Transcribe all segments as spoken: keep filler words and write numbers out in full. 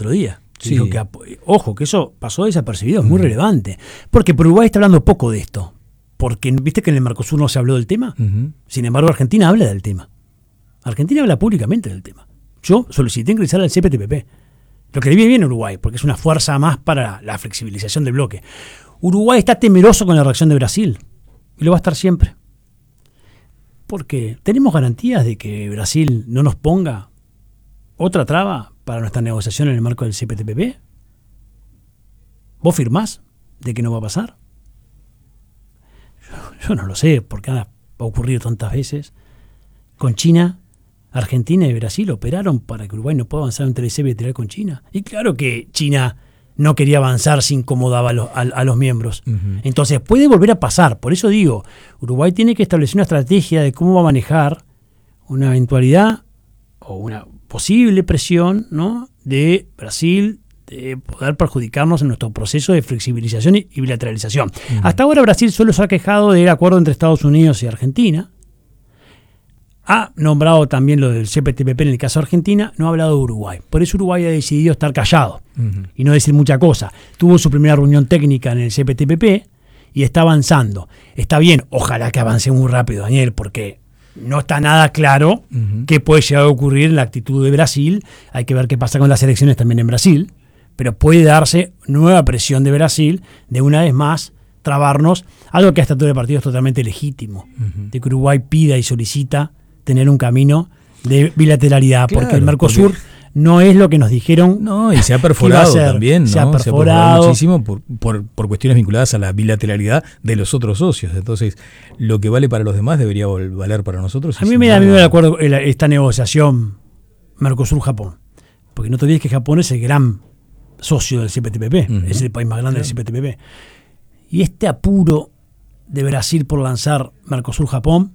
otro día. Sí. Dijo que, ojo, que eso pasó desapercibido, es muy uh-huh. relevante. Porque Uruguay está hablando poco de esto. Porque viste que en el Mercosur no se habló del tema. Uh-huh. Sin embargo, Argentina habla del tema. Argentina habla públicamente del tema. Yo solicité ingresar al C P T P P. Lo que le viene bien a Uruguay, porque es una fuerza más para la flexibilización del bloque. Uruguay está temeroso con la reacción de Brasil. Y lo va a estar siempre. Porque tenemos garantías de que Brasil no nos ponga otra traba para nuestra negociación en el marco del C P T P P. ¿Vos firmás de que no va a pasar? Yo, yo no lo sé, porque ha ocurrido tantas veces. Con China, Argentina y Brasil operaron para que Uruguay no pueda avanzar en un T L C bilateral con China. Y claro que China no quería avanzar si incomodaba a los, a, a los miembros. Uh-huh. Entonces puede volver a pasar. Por eso digo, Uruguay tiene que establecer una estrategia de cómo va a manejar una eventualidad o una posible presión, ¿no?, de Brasil de poder perjudicarnos en nuestro proceso de flexibilización y, y bilateralización. Uh-huh. Hasta ahora Brasil solo se ha quejado del acuerdo entre Estados Unidos y Argentina. Ha nombrado también lo del C P T P P en el caso de Argentina, no ha hablado de Uruguay. Por eso Uruguay ha decidido estar callado uh-huh. y no decir mucha cosa. Tuvo su primera reunión técnica en el C P T P P y está avanzando. Está bien, ojalá que avance muy rápido, Daniel, porque no está nada claro uh-huh. qué puede llegar a ocurrir en la actitud de Brasil. Hay que ver qué pasa con las elecciones también en Brasil, pero puede darse nueva presión de Brasil de una vez más trabarnos, algo que a esta altura de partido es totalmente legítimo, uh-huh. de que Uruguay pida y solicita tener un camino de bilateralidad, claro, porque el Mercosur porque no es lo que nos dijeron. No, y se ha perforado también, ¿no? Se ha perforado, se ha perforado muchísimo por, por, por cuestiones vinculadas a la bilateralidad de los otros socios. Entonces, lo que vale para los demás debería valer para nosotros. A mí me da miedo el acuerdo, esta negociación Mercosur-Japón, porque no te olvides que Japón es el gran socio del C P T P P, uh-huh. es el país más grande, claro, del C P T P P. Y este apuro de Brasil por lanzar Mercosur-Japón,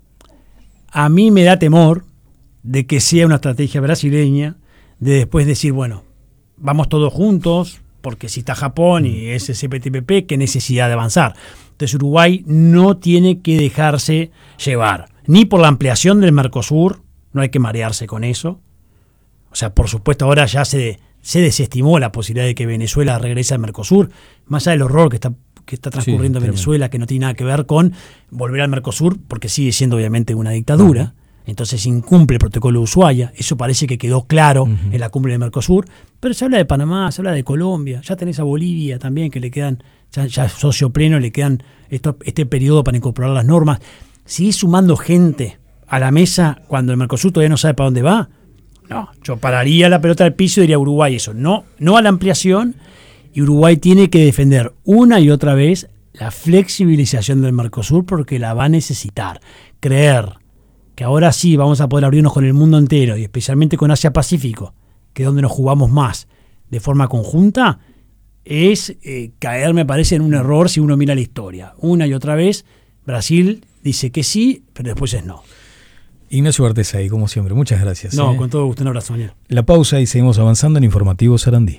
a mí me da temor de que sea una estrategia brasileña de después decir, bueno, vamos todos juntos, porque si está Japón y es el C P T P P, ¿qué necesidad de avanzar? Entonces Uruguay no tiene que dejarse llevar, ni por la ampliación del Mercosur, no hay que marearse con eso. O sea, por supuesto ahora ya se, se desestimó la posibilidad de que Venezuela regrese al Mercosur, más allá del horror que está que está transcurriendo en sí, Venezuela, que no tiene nada que ver con volver al Mercosur, porque sigue siendo obviamente una dictadura, uh-huh. entonces incumple el protocolo de Ushuaia, eso parece que quedó claro uh-huh. en la cumbre del Mercosur, pero se habla de Panamá, se habla de Colombia, ya tenés a Bolivia también, que le quedan, ya, ya socio pleno, le quedan esto, este periodo para incorporar las normas. Seguís sumando gente a la mesa cuando el Mercosur todavía no sabe para dónde va. No, yo pararía la pelota al piso y diría a Uruguay eso, no, no a la ampliación. Y Uruguay tiene que defender una y otra vez la flexibilización del Mercosur porque la va a necesitar. Creer que ahora sí vamos a poder abrirnos con el mundo entero y especialmente con Asia-Pacífico, que es donde nos jugamos más de forma conjunta, es eh, caer, me parece, en un error si uno mira la historia. Una y otra vez Brasil dice que sí, pero después es no. Ignacio Bartesay, como siempre, muchas gracias. No, ¿eh? con todo gusto, un abrazo, Daniel. La pausa y seguimos avanzando en Informativo Sarandí.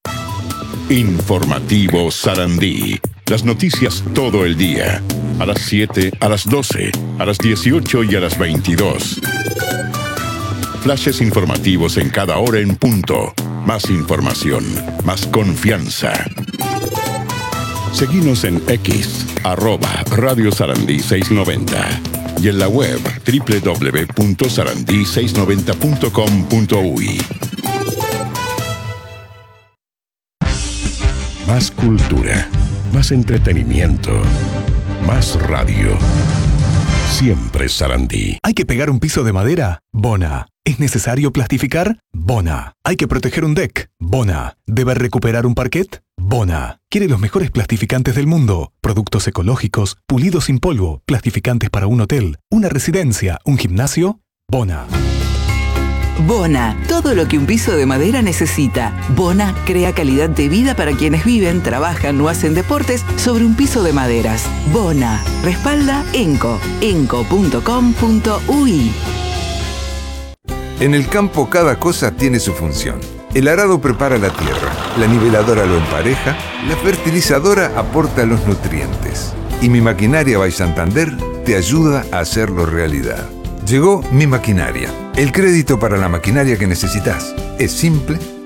Informativo Sarandí. Las noticias todo el día. A las siete, a las doce, a las dieciocho y a las veintidós. Flashes informativos en cada hora en punto. Más información, más confianza. Seguinos en X, arroba Radio Sarandí seiscientos noventa. Y en la web doble u doble u doble u punto sarandí seiscientos noventa punto com punto uy. Más cultura, más entretenimiento, más radio. Siempre Sarandí. ¿Hay que pegar un piso de madera? Bona. ¿Es necesario plastificar? Bona. ¿Hay que proteger un deck? Bona. ¿Debe recuperar un parquet? Bona. ¿Quiere los mejores plastificantes del mundo? Productos ecológicos, pulidos sin polvo, plastificantes para un hotel, una residencia, un gimnasio? Bona. Bona, todo lo que un piso de madera necesita. Bona crea calidad de vida para quienes viven, trabajan o hacen deportes sobre un piso de maderas. Bona, respalda ENCO, enco punto com punto uy. En el campo cada cosa tiene su función. El arado prepara la tierra, la niveladora lo empareja, la fertilizadora aporta los nutrientes. Y Mi Maquinaria by Santander te ayuda a hacerlo realidad. Llegó Mi Maquinaria, el crédito para la maquinaria que necesitas. Es simple,